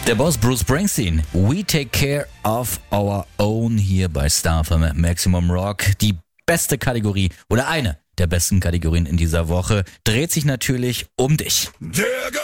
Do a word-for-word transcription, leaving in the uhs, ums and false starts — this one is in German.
Der Boss Bruce Springsteen. We take care of our own hier bei Star F M Maximum Rock. Die beste Kategorie oder eine der besten Kategorien in dieser Woche dreht sich natürlich um dich.